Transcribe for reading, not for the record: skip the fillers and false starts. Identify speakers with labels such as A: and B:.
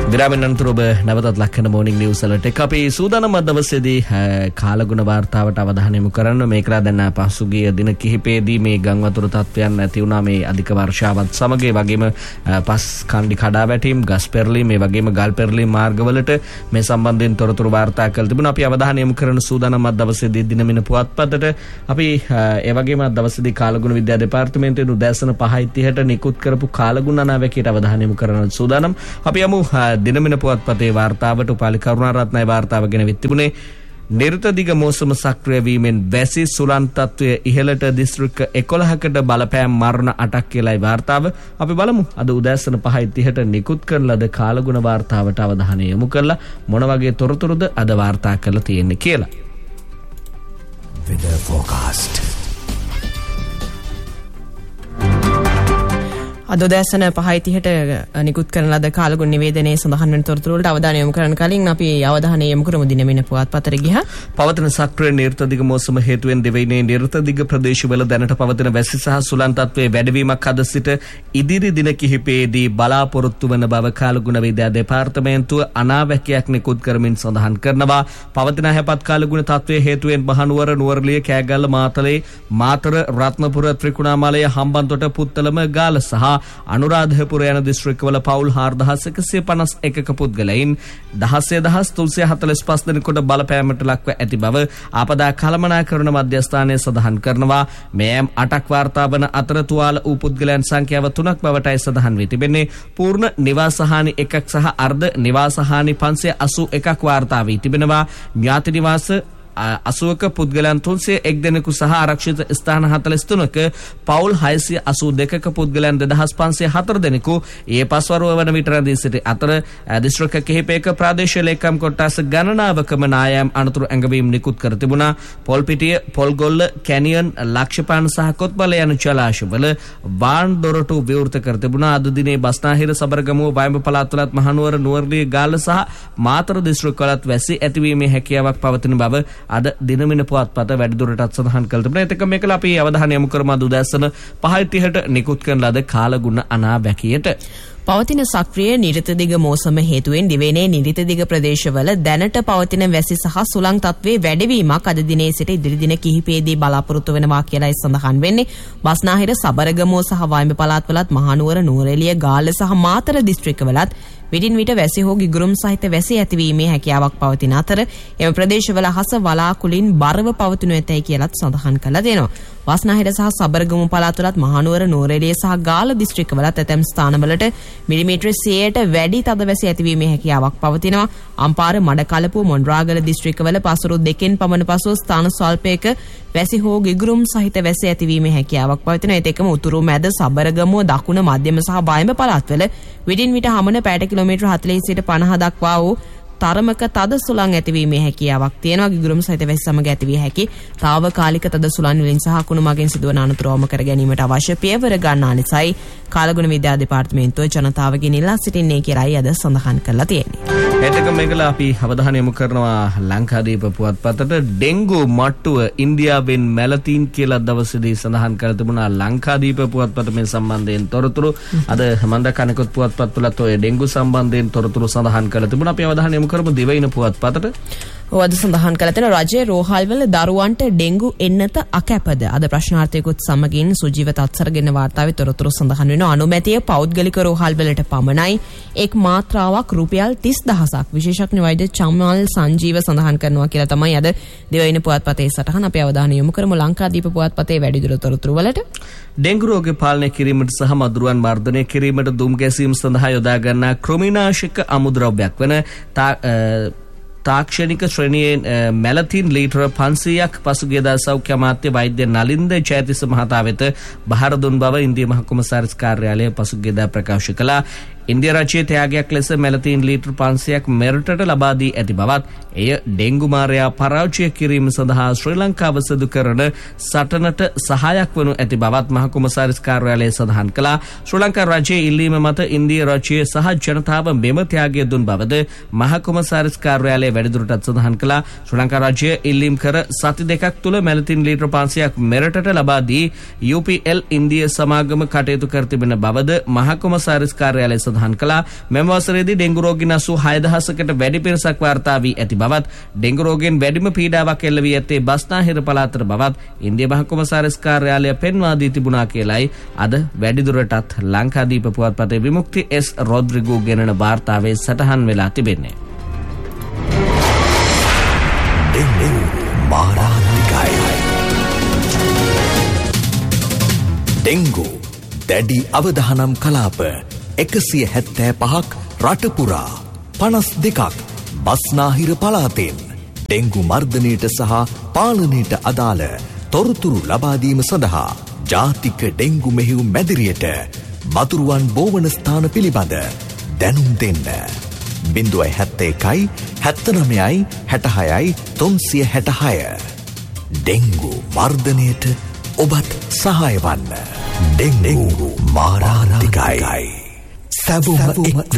A: විරාමෙන් අනතුරු ඔබ නැවතත් ලක්කන මොර්නිං නිවුස් වලට අපි සූදානම් දවසේදී කාලගුණ වාර්තාවට අවධානය යොමු කරන්න. මේකලා දැන් පසුගිය දින කිහිපයේදී මේ ගම් වතුර තත්ත්වයන් නැති වුණා මේ අධික වර්ෂාවත් සමග. ඒ වගේම පස් කණ්ඩි කඩා වැටීම්, ගස් පෙරලීම්, මේ වගේම ගල් පෙරලීම් මාර්ගවලට මේ සම්බන්ධයෙන් තොරතුරු වාර්තා කළ තිබුණා. අපි අවධානය යොමු කරන සූදානම් දවසේදී දිනමින පුවත්පතට අපි ඒ වගේම දවසේදී කාලගුණ විද්‍යා දෙපාර්තමේන්තුවේ උදෑසන 5:30ට නිකුත් කරපු කාලගුණ අනාවැකියට අවධානය යොමු කරන සූදානම්. අපි යමු දිනමින පුවත්පතේ වාර්තාවට. උපාලි කරුණාරත්නයි වාර්තාව ගෙන තිබුණේ. නිර්ත දිග මෝසම සක්‍රිය වීමෙන් වැසි සුළං තත්ත්වය ඉහළට දිස්ත්‍රික්ක 11කට බලපෑම් මරණ 8ක් කියලායි වාර්තාව. අපි බලමු අද උදෑසන 5:30ට නිකුත් කරන ලද කාලගුණ වාර්තාවට අවධානය යොමු කරලා මොන වගේ තොරතුරුද අද වාර්තා කරලා තියෙන්නේ කියලා.
B: Weather forecast.
C: අද උදෑසන 5:30ට නිකුත් කරන ලද කාලගුණ නිවේදනයේ සඳහන් වෙන තොරතුරු වලට අවධානය යොමු කරන කලින් අපි අවධානය යොමු කරමු දිනමින පුවත්පතට ගියා.
A: පවතින සක්‍රිය නිර්ත දිග මෝසම හේතුවෙන් දෙවයිනේ නිර්ත දිග ප්‍රදේශවල දැනට පවතින වැසි සහ සුළං තත්ත්වයේ වැඩිවීමක් අද සිට ඉදිරි දින කිහිපයේදී බලාපොරොත්තු වන බව කාලගුණ විද්‍යා දෙපාර්තමේන්තුව අනාවැකියක් නිකුත් කරමින් සඳහන් කරනවා. පවතින හැපත් කාලගුණ තත්ත්වයේ හේතුවෙන් මහනුවර, නුවරඑළිය, කෑගල්ල, මාතලේ, මාතර, රත්නපුර, ත්‍රිකුණාමලය, හම්බන්තොට, පුත්තලම, ගාල සහ අනුරාධපුර යන දිස්ත්‍රික්කවල පවුල් 4151ක පුද්ගලයින් 16345 දෙනෙකුට බලපෑමට ලක්ව ඇති බව ආපදා කළමනාකරණ මධ්‍යස්ථානය සඳහන් කරනවා. මෙයම් 8ක් වාර්තා වන අතර තුවාල වූ පුද්ගලයන් සංඛ්‍යාව 3ක් බවටයි සඳහන් වී තිබෙන්නේ. පූර්ණ නිවාසහානි 1ක් සහ අර්ධ නිවාසහානි 581ක් වාර්තා වී තිබෙනවා. ඥාති නිවාස 80ක පුද්ගලයන් 301 දෙනෙකු සහ ආරක්ෂිත ස්ථාන 43ක පවුල් 682ක පුද්ගලයන් 2504 දෙනෙකු ඒ පස්වරුව වන විට රැඳී සිටි අතර දිස්ත්‍රික්ක කිහිපයක ප්‍රාදේශීය ලේකම් කොටස් ගණනාවකම නායම් අනතුරු ඇඟවීම් නිකුත් කර තිබුණා. පොල්පිටිය, පොල්ගොල්ල, කැනියන්, ලක්ෂපාන සහ කොත්බල යන ජලාශවල වාන් දොරටු විවෘත කර තිබුණා. අද දිනේ බස්නාහිර, සබරගමුව, වයඹ පළාත්වලත්, මහනුවර, නුවරඑළිය, ගාල්ල සහ මාතර දිස්ත්‍රික්කවලත් වැසි ඇතිවීමේ හැකියාවක් පවතින බව අද දිනමින පුවත්පත වැඩිදුරටත් සඳහන් කළ තිබුණා. ඒත් මේකලා අපි අවධානය යොමු කරමු අද උදෑසන 5:30ට නිකුත් කරන ලද කාලගුණ අනාවැකියට.
C: පවතින සක්‍රිය නිරිත දිග මෝසම හේතුවෙන් දිවයිනේ නිරිත දිග ප්‍රදේශවල දැනට පවතින වැසි සහ සුළං තත්ත්වයේ වැඩිවීමක් අද දිනේ සිට ඉදිරි දින කිහිපයේදී බලාපොරොත්තු වෙනවා කියලායි සඳහන් වෙන්නේ. බස්නාහිර, සබරගමුව සහ වයඹ පළාත්වලත්, මහනුවර, නුවරඑළිය, ගාල්ල සහ මාතර දිස්ත්‍රික්කවලත් විටින් විට වැසි හෝ ගිගුරුම් සහිත වැසි ඇතිවීමේ හැකියාවක් පවතින අතර එම ප්‍රදේශවල අහස වලාකුලින් බරව පවතිනු ඇතැයි කියලත් සඳහන් කළා දෙනවා. බස්නාහිර සහ සබරගමුව පළාත්වලත්, මහනුවර, නුවරඑළිය සහ ගාල්ල දිස්ත්‍රික්කවලත් ඇතැම් ස්ථානවලට මිලිමීටර 100ට වැඩි තද වැසි ඇතිවීමේ හැකියාවක් පවතිනවා. අම්පාර, මඩකලපුව, මොණරාගල දිස්ත්‍රික්කවල පසුරු දෙකෙන් පමණ පසුව ස්ථාන ස්වල්පයක වැසි හෝ ගිගුරුම් සහිත වැසි ඇතිවීමේ හැකියාවක් පවතිනවා. ඒත් එක්කම උතුරු මැද, සබරගමුව, දකුණ, මධ්‍යම සහ වයඹ පළාත්වල විටින් විට හමන පැයට කිලෝමීටර 40 සිට 50 දක්වා වූ තරමක තද සුළං ඇතිවීමේ හැකියාවක් තියෙනවා. ගිගුරුම් සහිත වැසි සමග ඇතිවිය හැකි తాවකාලික තද සුළං වලින් සහ කුණු මගෙන් සිදුවන අනතුරුවම කර ගැනීමට අවශ්‍ය පියවර ගන්නා නිසායි කාලගුණ විද්‍යා දෙපාර්තමේන්තුව ජනතාවගෙන් ඉල්ලා සිටින්නේ කියලායි අද සඳහන් කරලා තියෙන්නේ.
A: ඒකම මේකලා අපි අවධානය යොමු කරනවා ලංකාදීප පුවත්පතට. ඩෙන්ගු මට්ටුව ඉන්දියාවෙන් මැලතීන් කියලා දවසේදී සඳහන් කර තිබුණා. ලංකාදීප පුවත්පත මේ සම්බන්ධයෙන් තොරතුරු අද මන්දකණිකුත් පුවත්පත්වලත් ඔය ඩෙන්ගු සම්බන්ධයෙන් තොරතුරු සඳහන් කර තිබුණා. අපි අවධානය යොමු කරමු දිවයින පුවත්පතට.
C: අද සඳහන් කළ තියෙන රජයේ රෝහල්වල දරුවන්ට ඩෙන්ගු එන්නත අකැපද? අද ප්‍රශ්නාර්ථයකුත් සමගින් සුජීව තත්සරගෙන වාර්තාවේ තොරතුරු සඳහන් වෙනවා. අනුමැතිය පෞද්ගලික රෝහල්වලට පමණයි. එක් මාත්‍රාවක් රුපියල් 30000ක් විශේෂඥ වෛද්‍ය චමල් සංජීව සඳහන් කරනවා කියලා තමයි අද දිවයින පුවත්පතේ සටහන. අපි අවධානය යොමු කරමු ලංකාදීප පුවත්පතේ වැඩිදුර තොරතුරු වලට. ඩෙන්ගු රෝගය පාලනය කිරීමට සහ මදුරුවන් මර්ධනය කිරීමට දුම් ගැසීම සඳහා යොදා ගන්නා කෘමිනාශක අමුද්‍රව්‍යයක් වන තාක්ෂණික ශ්‍රේණියෙන් මැලතින් ලීටර 500ක් පසුගියදා සෞඛ්‍ය අමාත්‍ය වෛද්‍ය නලින්ද ජයතිස්ස මහතා වෙත බහර දුන් බව ඉන්දියා මහ කොමසාරිස් කාර්යාලය පසුගියදා ප්‍රකාශ කළා. ඉන්දියා රජයේ ත්‍යාගයක් ලෙස මැලතින් ලීටර 500ක් මෙරටට ලබා දී ඇති බවත් එය ඩෙන්ගු මාරයා පරාජය කිරීම සඳහා ශ්‍රී ලංකාව සිදු කරන සටනට සහායක් වනු ඇති බවත් මහ කොමසාරිස් කාර්යාලය සඳහන් කළා. ශ්‍රී ලංකා රජයේ ඉල්ලීම මත ඉන්දියා රජයේ සහ ජනතාව මෙම ත්‍යාගය දුන් බවද මහ කොමසාරිස් කාර්යාලය වැඩිදුරටත් සඳහන් කළා. ශ්‍රී ලංකා රජය ඉල්ලීම් කර සති දෙකක් තුළ මැලතින් ලීටර 500ක් මෙරටට ලබා දී UPL ඉන්දියා සමාගම කටයුතු කර තිබෙන බවද මහ කොමසාරිස් කාර්යාලය සඳහන්
A: සඳහන් කළා. මෙම වසරේදී ඩෙංගු රෝගීන් 86000කට වැඩි පිරිසක් වාර්තා වී ඇති බවත් ඩෙංගු රෝගයෙන් වැඩිම පීඩාවක් එල්ල වී ඇත්තේ බස්නාහිර පළාතට බවත් ඉන්දිය මහ කොමසාරිස් කාර්යාලය පෙන්වා දී තිබුණා කියලයි අද වැඩිදුරටත් ලංකාදීප පුවත්පතේ විමුක්ති එස් රොඩ්රිගෝ ගෙනන වාර්තාවේ සටහන් වෙලා තිබෙන්නේ.
B: ඩෙංගු දැඩි අවධානම් කලාප 175ක් රටපුරා 52ක් බස්නාහිර පළාතෙන් ඩෙංගු මර්ධනයට සහ පාලනයට අදාළ තොරතුරු ලබාදීම සඳහා ජාතික ඩෙංගු මෙහෙයුම් මැදිරියට මතුරුවන් බෝවන ස්ථාන පිළිබඳ දැනුම් දෙන්න 071 79 66 366 ඩෙංගු මර්ධනයට ඔබත් සහාය වන්න. ඩෙංගු මාරාන්තිකයි. සැවොම